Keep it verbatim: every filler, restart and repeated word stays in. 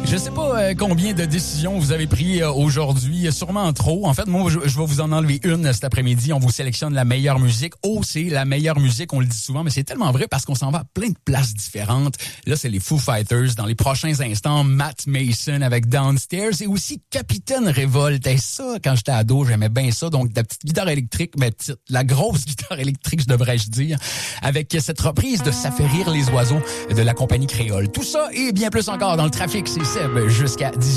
Je sais pas euh, combien de décisions vous avez pris euh, aujourd'hui, sûrement trop. En fait, moi, je, je vais vous en enlever une euh, cet après-midi. On vous sélectionne la meilleure musique. Oh, c'est la meilleure musique, on le dit souvent, mais c'est tellement vrai parce qu'on s'en va à plein de places différentes. Là, c'est les Foo Fighters. Dans les prochains instants, Matt Mason avec Downstairs et aussi Capitaine Révolte. Et ça, quand j'étais ado, j'aimais bien ça. Donc, la petite guitare électrique, mais petite, la grosse guitare électrique, je devrais-je dire, avec cette reprise de Ça fait rire les oiseaux de la compagnie créole. Tout ça et bien plus encore dans le trafic, c'est Seb jusqu'à dix-huit heures.